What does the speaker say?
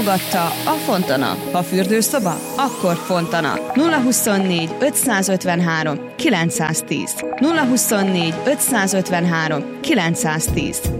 Támogatta a Fontana. Ha fürdőszoba, akkor Fontana. 024 553 910. 024 553 910.